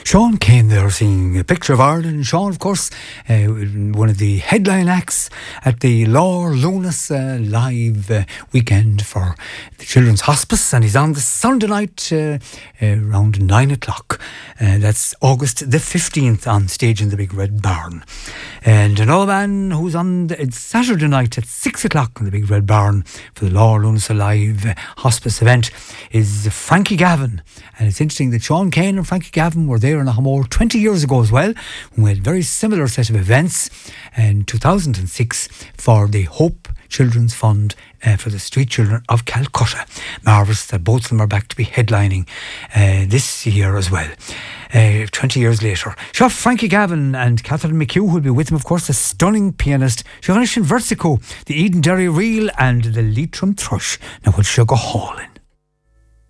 Sean Kane there singing A Picture of Ireland. Sean, of course, one of the headline acts at the Lore Lunas live weekend for the Children's Hospice, and he's on the Sunday night around 9 o'clock. That's August the 15th on stage in the Big Red Barn. And another man who's on Saturday night at 6 o'clock in the Big Red Barn for the Lore Lunas live hospice event is Frankie Gavin. And it's interesting that Sean Kane and Frankie Gavin were there in Ahamore 20 years ago as well, when we had a very similar set of events in 2006 for the Hope Children's Fund for the Street Children of Calcutta. Marvellous that both of them are back to be headlining this year as well. 20 years later. Sure, Frankie Gavin and Catherine McHugh will be with him, of course, the stunning pianist Johannes Versico, the Eden Derry Reel and the Leitrim Thrush. Now, we'll go hauling.